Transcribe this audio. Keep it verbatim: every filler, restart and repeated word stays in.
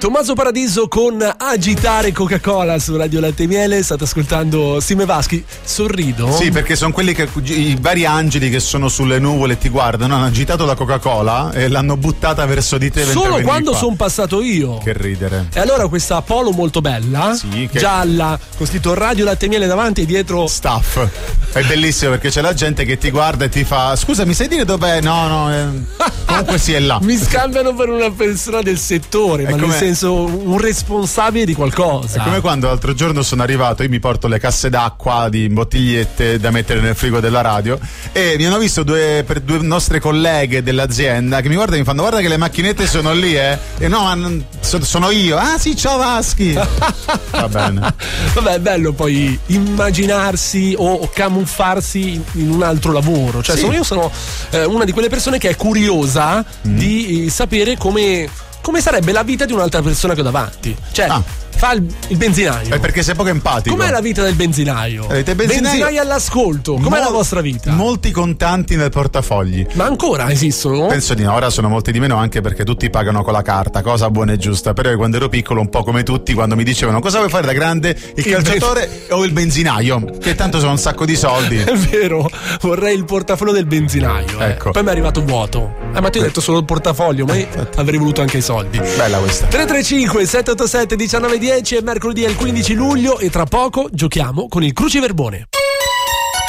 Tommaso Paradiso con Agitare Coca-Cola su Radio Latte e Miele. State ascoltando Sime Vaschi. Sorrido? Sì, perché sono quelli che i vari angeli che sono sulle nuvole e ti guardano hanno agitato la Coca-Cola e l'hanno buttata verso di te. Solo quando sono passato io. Che ridere. E allora questa polo molto bella, sì, che... gialla, con scritto Radio Latte e Miele davanti e dietro staff. È bellissimo perché c'è la gente che ti guarda e ti fa: scusa, mi sai dire dov'è? No, no, eh... comunque sì, è là. Mi scambiano per una persona del settore, è ma come... nel senso un responsabile di qualcosa. È come quando l'altro giorno sono arrivato, io mi porto le casse d'acqua di bottigliette da mettere nel frigo della radio e mi hanno visto due, per due nostre colleghe dell'azienda che mi guardano e mi fanno: guarda che le macchinette sono lì, eh. E no, ma sono io. Ah sì, ciao Vaschi. Va bene. Vabbè, è bello poi immaginarsi o, o camuffarsi in, in un altro lavoro. Cioè, sì. sono, io sono eh, una di quelle persone che è curiosa mm. di sapere come, come sarebbe la vita di un'altra persona che ho davanti. Cioè, ah. fa il, il benzinaio. È perché sei poco empatico. Com'è la vita del benzinaio? Eh, benzinaio... Benzinaio all'ascolto. Com'è Mol... la vostra vita? Molti contanti nel portafogli. Ma ancora esistono? Penso di no, ora sono molti di meno, anche perché tutti pagano con la carta, cosa buona e giusta. Però io quando ero piccolo, un po' come tutti, quando mi dicevano cosa vuoi fare da grande, il, il calciatore ben... o il benzinaio, che tanto sono un sacco di soldi. È vero, vorrei il portafoglio del benzinaio. Ecco. Eh. Poi mi è arrivato vuoto. Eh, ma ti ho detto solo il portafoglio, ma io avrei voluto anche i soldi. Bella questa. tre tre cinque sette otto sette uno nove uno zero è mercoledì, è il quindici luglio e tra poco giochiamo con il cruciverbone.